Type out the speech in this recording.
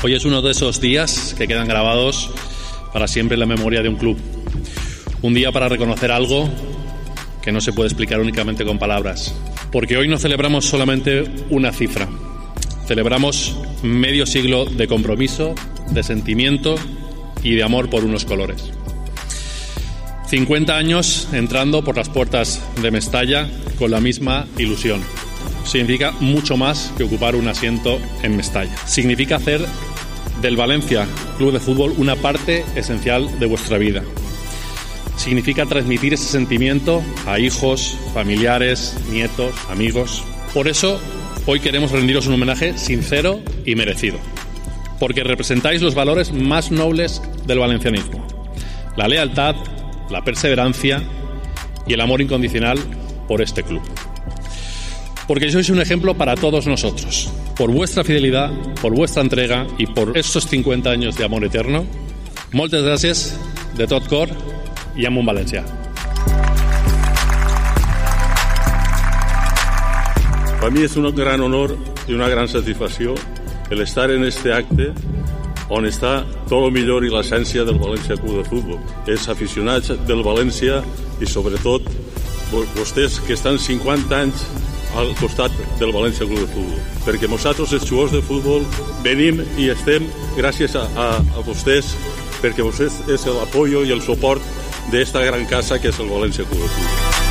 Hoy es uno de esos días que quedan grabados para siempre en la memoria de un club. Un día para reconocer algo que no se puede explicar únicamente con palabras. Porque hoy no celebramos solamente una cifra. Celebramos medio siglo de compromiso, de sentimiento y de amor por unos colores. 50 años entrando por las puertas de Mestalla con la misma ilusión. Significa mucho más que ocupar un asiento en Mestalla. Significa hacer del Valencia Club de Fútbol una parte esencial de vuestra vida. Significa transmitir ese sentimiento a hijos, familiares, nietos, amigos. Por eso, hoy queremos rendiros un homenaje sincero y merecido. Porque representáis los valores más nobles del valencianismo. La lealtad, la perseverancia y el amor incondicional por este club. Porque sois un ejemplo para todos nosotros. Por vuestra fidelidad, por vuestra entrega y por estos 50 años de amor eterno. Moltes gràcies de tot cor i amunt València. Para mí es un gran honor y una gran satisfacció el estar en este acte on està tot el millor i l'essència del València Club de Futbol. Els aficionats del València i sobretot vostès que estan 50 anys al costat del València Club de Futbol. Perquè nosaltres, els jugadors de futbol, venim i estem gràcies a vostès, perquè vostès és l'apoyo i el suport d'esta gran casa que és el València Club de Futbol.